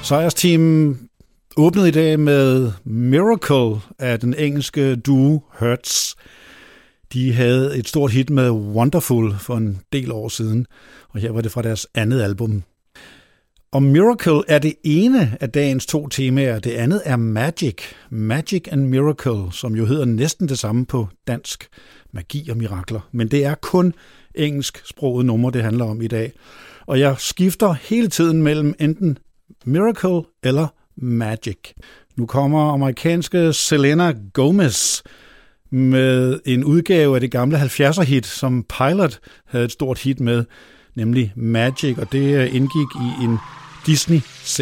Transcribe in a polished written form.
Sejrsteam åbnede i dag med Miracle af den engelske duo Hurts. De havde et stort hit med Wonderful for en del år siden, og her var det fra deres andet album. Og Miracle er det ene af dagens 2 temaer. Det andet er Magic. Magic and Miracle, som jo hedder næsten det samme på dansk. Magi og mirakler. Men det er kun engelsksproget nummer, det handler om i dag. Og jeg skifter hele tiden mellem enten Miracle eller Magic. Nu kommer amerikanske Selena Gomez med en udgave af det gamle 70'er-hit, som Pilot havde et stort hit med, nemlig Magic, og det indgik i en Disney-serie.